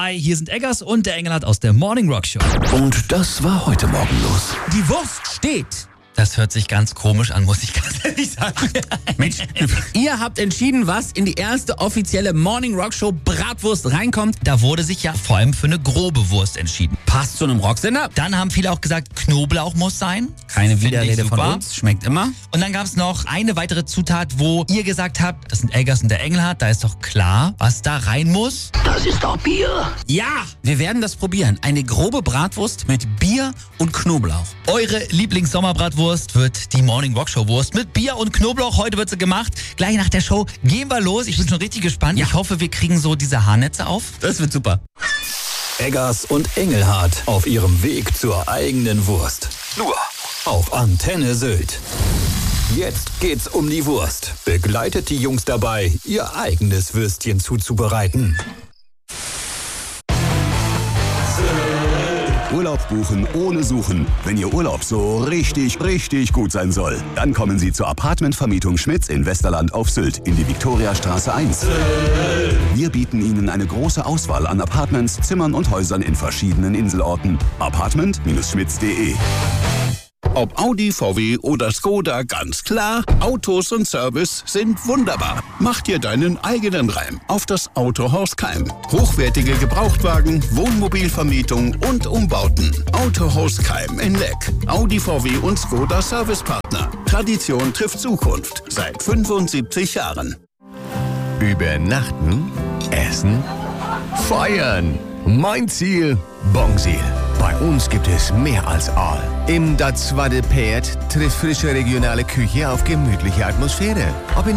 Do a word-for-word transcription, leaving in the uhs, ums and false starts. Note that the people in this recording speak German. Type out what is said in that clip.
Hi, hier sind Eggers und der Engelhardt aus der Morning Rock Show. Und das war heute Morgen los. Die Wurst steht. Das hört sich ganz komisch an, muss ich ganz ehrlich sagen. Mensch, ihr habt entschieden, was in die erste offizielle Morning Rock Show Bratwurst reinkommt. Da wurde sich ja vor allem für eine grobe Wurst entschieden. Passt zu einem Rocksender. Dann haben viele auch gesagt, Knoblauch muss sein. Keine Find ich Widerrede von super. uns. Schmeckt immer. Und dann gab es noch eine weitere Zutat, wo ihr gesagt habt, das sind Eggers und der Engelhardt, da ist doch klar, was da rein muss. Das ist doch Bier. Ja, wir werden das probieren. Eine grobe Bratwurst mit Bier und Knoblauch. Eure Lieblings-Sommerbratwurst wird die Morning Rock Show Wurst mit Bier und Knoblauch. Heute wird sie gemacht. Gleich nach der Show gehen wir los. Ich bin schon richtig gespannt. Ja. Ich hoffe, wir kriegen so diese Haarnetze auf. Das wird super. Eggers und Engelhardt auf ihrem Weg zur eigenen Wurst. Nur auf Antenne Sylt. Jetzt geht's um die Wurst. Begleitet die Jungs dabei, ihr eigenes Würstchen zuzubereiten. Urlaub buchen ohne Suchen. Wenn Ihr Urlaub so richtig, richtig gut sein soll, dann kommen Sie zur Apartmentvermietung Schmitz in Westerland auf Sylt in die Viktoriastraße eins. Wir bieten Ihnen eine große Auswahl an Apartments, Zimmern und Häusern in verschiedenen Inselorten. apartment schmitz punkt de. Ob Audi, V W oder Skoda, ganz klar, Autos und Service sind wunderbar. Mach dir deinen eigenen Reim auf das Autohaus Keim. Hochwertige Gebrauchtwagen, Wohnmobilvermietung und Umbauten. Autohaus Keim in Leck. Audi, V W und Skoda Servicepartner. Tradition trifft Zukunft. Seit fünfundsiebzig Jahren. Übernachten, essen, feiern. Mein Ziel, Bongsil. Bei uns gibt es mehr als Aal. Im Das zweite Pferd trifft frische regionale Küche auf gemütliche Atmosphäre. Ob in